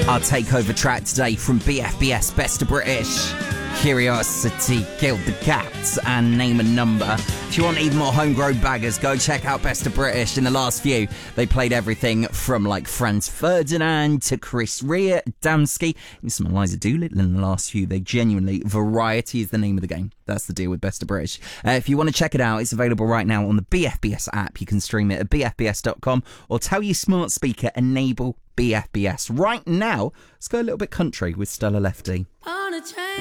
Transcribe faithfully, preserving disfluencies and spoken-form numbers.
Our takeover track today from B F B S Best of British. Curiosity killed the cats and Name a Number. If you want even more homegrown baggers, go check out Best of British. In the last few, they played everything from like Franz Ferdinand to Chris Rea, Damsky, and some Eliza Doolittle in the last few. They genuinely, variety is the name of the game. That's the deal with Best of British. Uh, if you want to check it out, it's available right now on the B F B S app. You can stream it at b f b s dot com or tell your smart speaker, enable B F B S. Right now, let's go a little bit country with Stella Lefty.